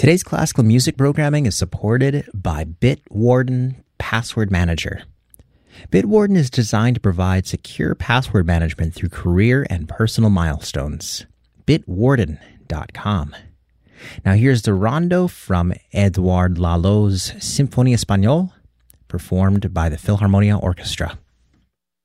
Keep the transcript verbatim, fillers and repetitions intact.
Today's classical music programming is supported by Bitwarden Password Manager. Bitwarden is designed to provide secure password management through career and personal milestones. bitwarden dot com. Now here's the rondo from Edouard Lalo's Symphonie Espagnole, performed by the Philharmonia Orchestra.